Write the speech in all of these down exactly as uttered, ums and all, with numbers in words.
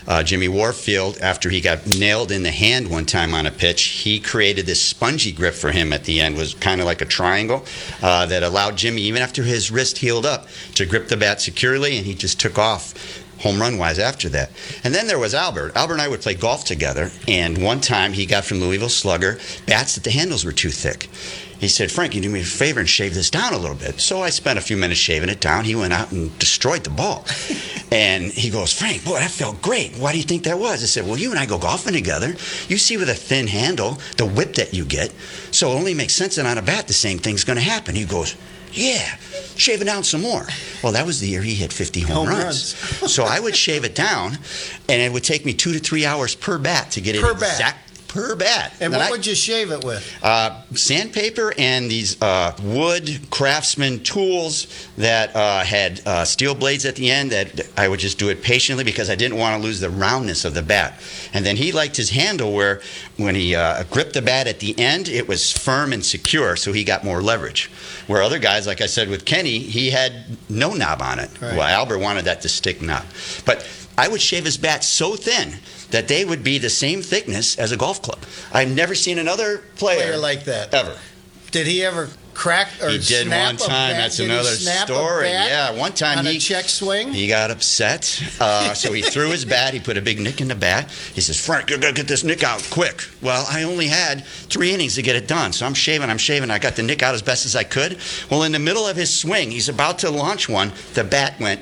uh, Jimmy Warfield, after he got nailed in the hand one time on a pitch, he created this spongy grip for him at the end. It was kind of like a triangle uh, that allowed Jimmy, even after his wrist healed up, to grip the bat securely, and he just took off home run wise after that. And then there was Albert. Albert and I would play golf together, and one time he got from Louisville Slugger bats that the handles were too thick. He said, Frank, you do me a favor and shave this down a little bit. So I spent a few minutes shaving it down. He went out and destroyed the ball. And he goes, Frank, boy, that felt great. Why do you think that was? I said, well, you and I go golfing together. You see with a thin handle, the whip that you get. So it only makes sense that on a bat, the same thing's going to happen. He goes, yeah, shave it down some more. Well, that was the year he hit fifty home, home runs. runs. So I would shave it down, and it would take me two to three hours per bat to get it Per exact. bat. Per bat. And then what I, would you shave it with? Uh, sandpaper and these uh, wood craftsman tools that uh, had uh, steel blades at the end that I would just do it patiently because I didn't want to lose the roundness of the bat. And then he liked his handle where when he uh, gripped the bat at the end, it was firm and secure, so he got more leverage. Where other guys, like I said with Kenny, he had no knob on it. Right. Well, Albert wanted that to stick knob. But I would shave his bat so thin that they would be the same thickness as a golf club. I've never seen another player, Player like that. ever. Did he ever crack or He did snap one a time. bat? That's Did he another snap a story. bat Yeah, one time on he a check swing. He got upset, uh, so he threw his bat. He put a big nick in the bat. He says, "Frank, you're gonna get this nick out quick." Well, I only had three innings to get it done, so I'm shaving. I'm shaving. I got the nick out as best as I could. Well, in the middle of his swing, he's about to launch one. The bat went.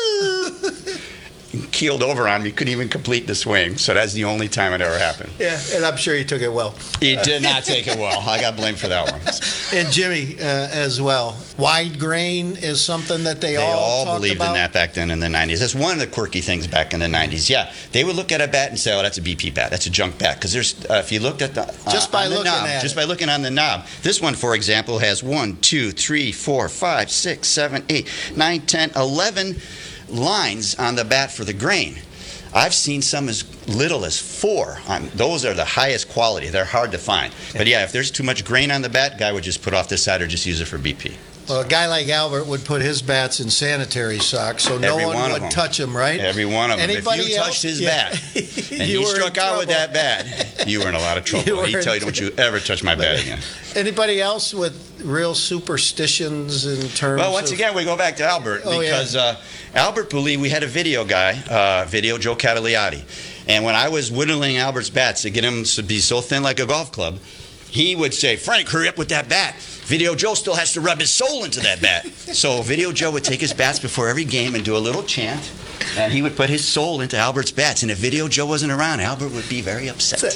Keeled over on me, couldn't even complete the swing. So that's the only time it ever happened. Yeah, and I'm sure he took it well. He did not take it well. I got blamed for that one. And Jimmy uh, as well. Wide grain is something that they, They all, all talked believed about. in that back then in the nineties. That's one of the quirky things back in the nineties. Yeah, they would look at a bat and say, "Oh, that's a B P bat. That's a junk bat." Because there's, uh, if you looked at the uh, Just by on the looking knob, at just it. by looking on the knob. This one, for example, has one, two, three, four, five, six, seven, eight, nine, ten, eleven lines on the bat for the grain. I've seen some as little as four. Um, those are the highest quality. They're hard to find. But yeah, if there's too much grain on the bat, guy would just put off this side or just use it for B P. Well, a guy like Albert would put his bats in sanitary socks, so no Every one, one of would them. touch them, right? Every one of them. Anybody if you else? touched his Yeah. bat and You he were struck in out with trouble. that bat, you were in a lot of You trouble. were He'd in tell you, "Don't you trouble. ever touch my bat again." Anybody else with real superstitions in terms Well, once of... again, we go back to Albert Oh, yeah. because uh, Albert believed we had a video guy, uh, video Joe Cataliotti. And when I was whittling Albert's bats to get him to be so thin like a golf club, he would say, "Frank, hurry up with that bat. Video Joe still has to rub his soul into that bat." So Video Joe would take his bats before every game and do a little chant, and he would put his soul into Albert's bats. And if Video Joe wasn't around, Albert would be very upset.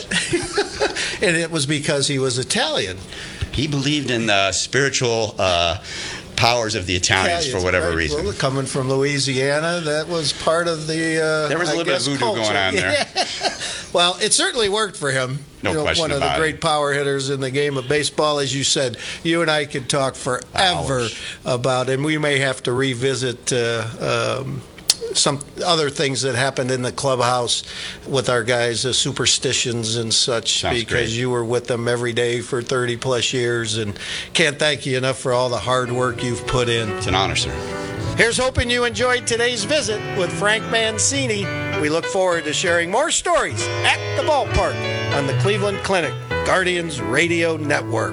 And it was because he was Italian. He believed in the spiritual uh, powers of the Italians, Italians, for whatever right? reason. Well, coming from Louisiana, that was part of the. Uh, There was a I little bit of guess, voodoo culture. going on there. Yeah. Well, it certainly worked for him. No You know, question one of the about it. great power hitters in the game of baseball, as you said. You and I could talk forever Hours. about, and we may have to revisit. Uh, um, some other things that happened in the clubhouse with our guys, uh, superstitions and such, Sounds because great. you were with them every day for thirty plus years, and can't thank you enough for all the hard work you've put in. It's an honor, sir. Here's hoping you enjoyed today's visit with Frank Mancini. We look forward to sharing more stories at the ballpark on the Cleveland Clinic Guardians Radio Network.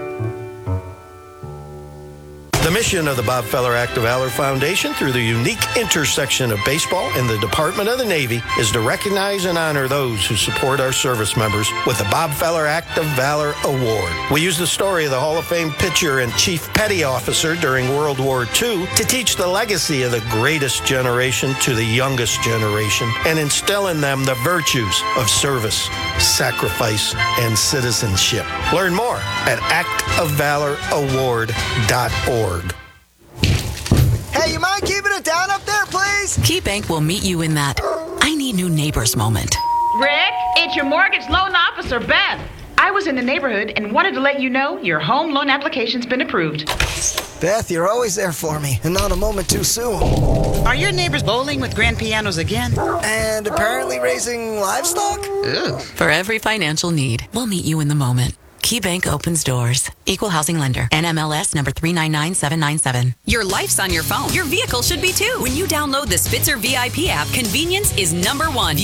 The mission of the Bob Feller Act of Valor Foundation, through the unique intersection of baseball and the Department of the Navy, is to recognize and honor those who support our service members with the Bob Feller Act of Valor Award. We use the story of the Hall of Fame pitcher and Chief Petty Officer during World War Two to teach the legacy of the greatest generation to the youngest generation and instill in them the virtues of service, sacrifice, and citizenship. Learn more at act of valor award dot org. Hey, you mind keeping it down up there, please? KeyBank will meet you in that I need new neighbors moment. Rick, it's your mortgage loan officer, Beth. I was in the neighborhood and wanted to let you know your home loan application's been approved. Beth, you're always there for me, and not a moment too soon. Are your neighbors bowling with grand pianos again? And apparently raising livestock? Ew. For every financial need, we'll meet you in the moment. KeyBank opens doors. Equal housing lender. N M L S number three nine nine seven nine seven. Your life's on your phone. Your vehicle should be too. When you download the Spitzer V I P app, convenience is number one.